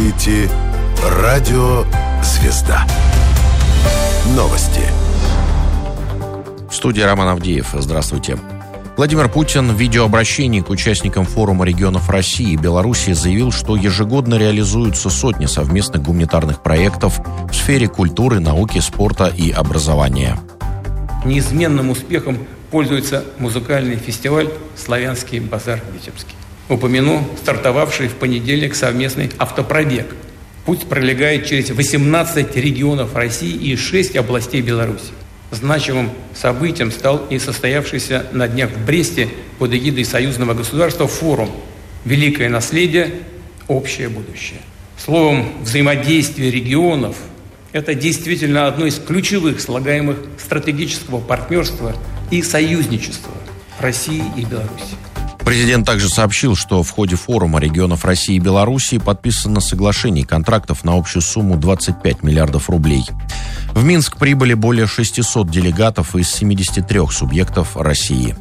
слушаете радио «Звезда». Новости. В студии Роман Авдеев. Здравствуйте. Владимир Путин в видеообращении к участникам форума регионов России и Беларуси заявил, что ежегодно реализуются сотни совместных гуманитарных проектов в сфере культуры, науки, спорта и образования. Неизменным успехом пользуется музыкальный фестиваль «Славянский базар» в Витебске. Упомяну стартовавший в понедельник совместный автопробег. Путь пролегает через 18 регионов России и 6 областей Беларуси. Значимым событием стал и состоявшийся на днях в Бресте под эгидой союзного государства форум «Великое наследие. Общее будущее». Словом, взаимодействие регионов – это действительно одно из ключевых слагаемых стратегического партнерства и союзничества России и Беларуси. Президент также сообщил, что в ходе форума регионов России и Беларуси подписано соглашение контрактов на общую сумму 25 миллиардов рублей. В Минск прибыли более 600 делегатов из 73 субъектов России.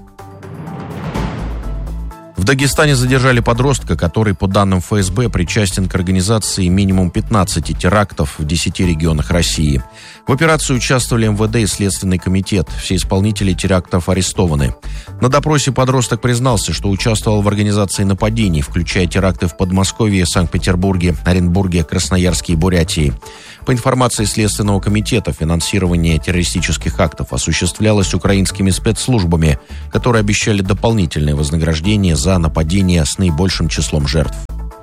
В Дагестане задержали подростка, который, по данным ФСБ, причастен к организации минимум 15 терактов в 10 регионах России. В операции участвовали МВД и Следственный комитет. Все исполнители терактов арестованы. На допросе подросток признался, что участвовал в организации нападений, включая теракты в Подмосковье, Санкт-Петербурге, Оренбурге, Красноярске и Бурятии. По информации Следственного комитета, финансирование террористических актов осуществлялось украинскими спецслужбами, которые обещали дополнительное вознаграждение за нападения с наибольшим числом жертв.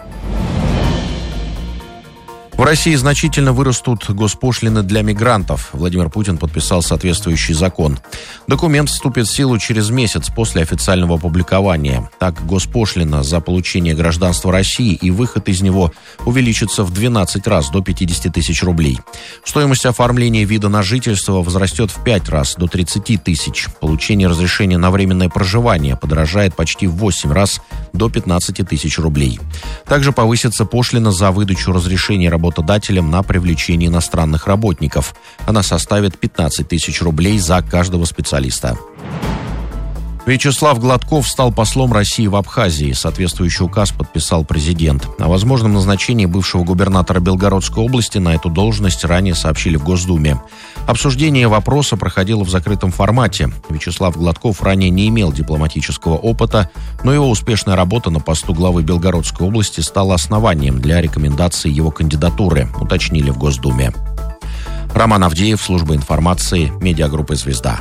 В России значительно вырастут госпошлины для мигрантов. Владимир Путин подписал соответствующий закон. Документ вступит в силу через месяц после официального опубликования. Так, госпошлина за получение гражданства России и выход из него увеличится в 12 раз до 50 тысяч рублей. Стоимость оформления вида на жительство возрастет в 5 раз до 30 тысяч. Получение разрешения на временное проживание подорожает почти в 8 раз до 15 тысяч рублей. Также повысится пошлина за выдачу разрешений работодателям на привлечение иностранных работников. Она составит 15 тысяч рублей за каждого специалиста. Вячеслав Гладков стал послом России в Абхазии. Соответствующий указ подписал президент. О возможном назначении бывшего губернатора Белгородской области на эту должность ранее сообщили в Госдуме. Обсуждение вопроса проходило в закрытом формате. Вячеслав Гладков ранее не имел дипломатического опыта, но его успешная работа на посту главы Белгородской области стала основанием для рекомендации его кандидатуры, уточнили в Госдуме. Роман Авдеев, служба информации, медиагруппы «Звезда».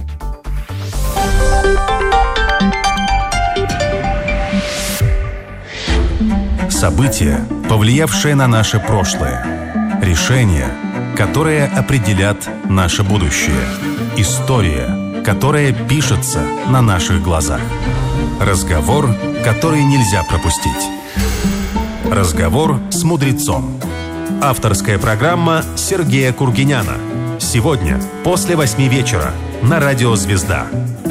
События, повлиявшие на наше прошлое. Решения, которые определят наше будущее. История, которая пишется на наших глазах. Разговор, который нельзя пропустить. Разговор с мудрецом. Авторская программа Сергея Кургиняна. Сегодня после 8 вечера на радио «Звезда».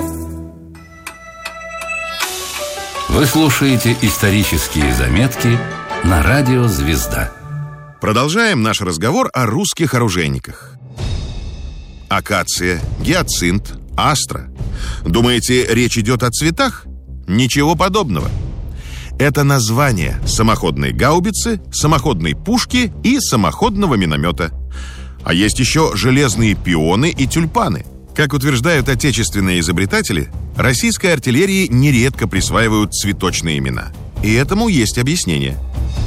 Вы слушаете исторические заметки на радио «Звезда». Продолжаем наш разговор о русских оружейниках. Акация, гиацинт, астра. Думаете, речь идет о цветах? Ничего подобного. Это название самоходной гаубицы, самоходной пушки и самоходного миномета. А есть еще железные пионы и тюльпаны. Как утверждают отечественные изобретатели, российской артиллерии нередко присваивают цветочные имена. И этому есть объяснение.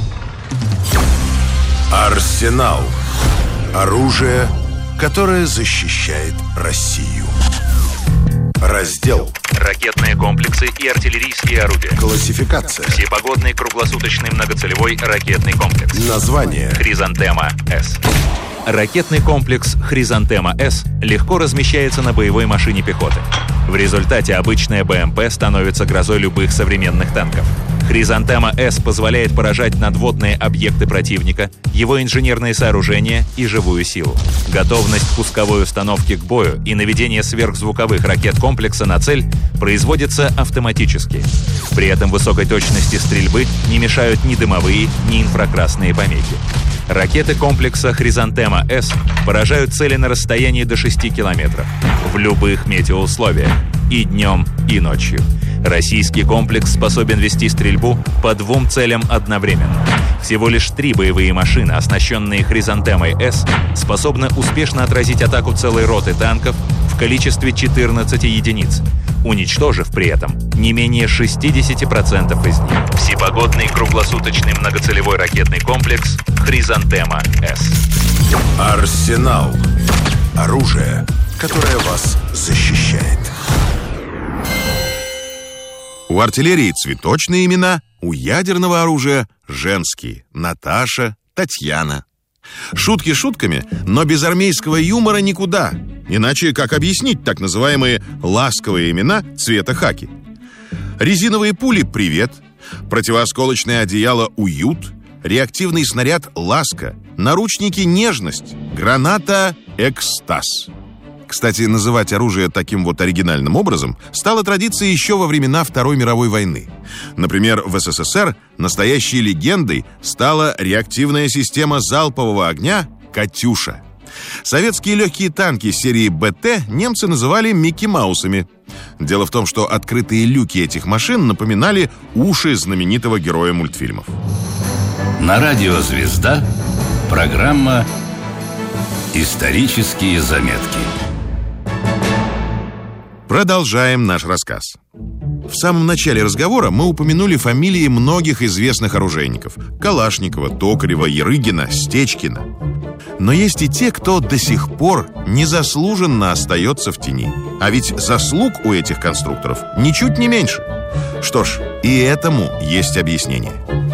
Арсенал. Оружие, которое защищает Россию. Раздел. Ракетные комплексы и артиллерийские орудия. Классификация. Всепогодный круглосуточный многоцелевой ракетный комплекс. Название. Хризантема-С. Ракетный комплекс «Хризантема-С» легко размещается на боевой машине пехоты. В результате обычная БМП становится грозой любых современных танков. «Хризантема-С» позволяет поражать надводные объекты противника, его инженерные сооружения и живую силу. Готовность пусковой установки к бою и наведение сверхзвуковых ракет комплекса на цель производится автоматически. При этом высокой точности стрельбы не мешают ни дымовые, ни инфракрасные помехи. Ракеты комплекса «Хризантема-С» поражают цели на расстоянии до 6 километров в любых метеоусловиях и днем, и ночью. Российский комплекс способен вести стрельбу по 2 целям одновременно. Всего лишь 3 боевые машины, оснащенные «Хризантемой С», способны успешно отразить атаку целой роты танков в количестве 14 единиц, уничтожив при этом не менее 60% из них. Всепогодный круглосуточный многоцелевой ракетный комплекс «Хризантема С». Арсенал. Оружие, которое вас защищает. У артиллерии цветочные имена, у ядерного оружия женские: Наташа, Татьяна. Шутки шутками, но без армейского юмора никуда. Иначе как объяснить так называемые ласковые имена цвета хаки? Резиновые пули — привет, противоосколочное одеяло — уют, реактивный снаряд — ласка, наручники — нежность, граната — экстаз. Кстати, называть оружие таким вот оригинальным образом стала традицией еще во времена Второй мировой войны. Например, в СССР настоящей легендой стала реактивная система залпового огня «Катюша». Советские легкие танки серии БТ немцы называли Микки Маусами. Дело в том, что открытые люки этих машин напоминали уши знаменитого героя мультфильмов. На радио «Звезда» программа «Исторические заметки». Продолжаем наш рассказ. В самом начале разговора мы упомянули фамилии многих известных оружейников: Калашникова, Токарева, Ярыгина, Стечкина. Но есть и те, кто до сих пор незаслуженно остается в тени. А ведь заслуг у этих конструкторов ничуть не меньше. Что ж, и этому есть объяснение.